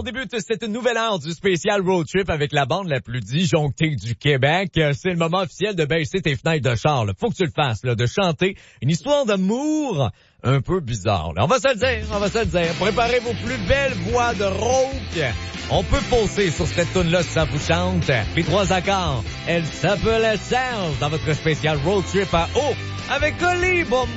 débute cette nouvelle heure du spécial road trip avec la bande la plus disjonctée du Québec. C'est le moment officiel de baisser tes fenêtres de char. Là. Faut que tu le fasses, là, de chanter une histoire d'amour un peu bizarre. Là. On va se le dire. Préparez vos plus belles voix de rauque. On peut pulser sur cette tune-là si ça vous chante. Les 3 accords. Elle s'appelle Serge dans votre spécial road trip à eau avec Oli. Bon